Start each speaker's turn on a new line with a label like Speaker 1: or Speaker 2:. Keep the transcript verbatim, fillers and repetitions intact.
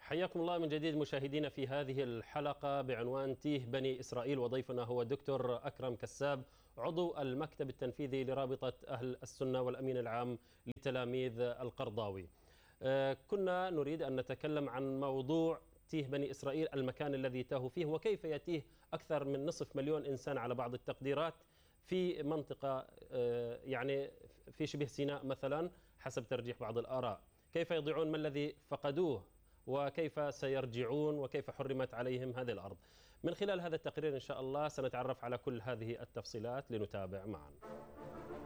Speaker 1: حياكم الله من جديد مشاهدينا في هذه الحلقة بعنوان تيه بني إسرائيل، وضيفنا هو دكتور أكرم كساب عضو المكتب التنفيذي لرابطة أهل السنة والأمين العام لتلاميذ القرضاوي. كنا نريد أن نتكلم عن موضوع تيه بني إسرائيل، المكان الذي تاهوا فيه وكيف يتيه أكثر من نصف مليون إنسان على بعض التقديرات في منطقة يعني في شبه سيناء مثلا حسب ترجيح بعض الآراء. كيف يضيعون؟ ما الذي فقدوه؟ وكيف سيرجعون؟ وكيف حرمت عليهم هذه الأرض؟ من خلال هذا التقرير إن شاء الله سنتعرف على كل هذه التفصيلات. لنتابع معا.